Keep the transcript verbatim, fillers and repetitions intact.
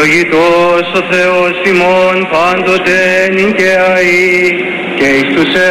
Ευλογητός ο Θεός ημών πάντοτε νυν και αεί και εις τους